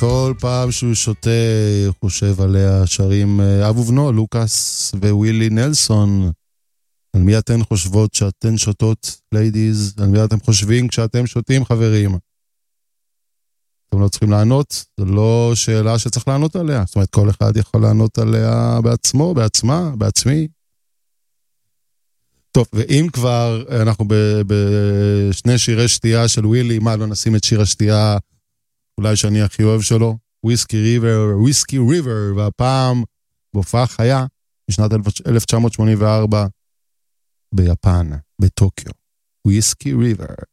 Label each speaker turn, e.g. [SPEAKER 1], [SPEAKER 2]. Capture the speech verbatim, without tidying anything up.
[SPEAKER 1] כל פעם שהוא שותה, חושב עליה, שרים אב ובנו, לוקאס ווילי נלסון. על מי אתן חושבות שאתן שותות, ליידיז? על מי אתם חושבים כשאתם שותים, חברים? אתם לא צריכים לענות, זו לא שאלה שצריך לענות עליה. זאת אומרת, כל אחד יכול לענות עליה בעצמו, בעצמה, בעצמי. טוב, ואם כבר אנחנו בשני שירי שתייה של ווילי, מה, לא נשים את שיר השתייה, אולי שאני הכי אוהב שלו, וויסקי ריבר, וויסקי ריבר, והפעם בהופעה חיה, בשנת אלף תשע מאות שמונים וארבע, ביפן, בטוקיו. וויסקי ריבר.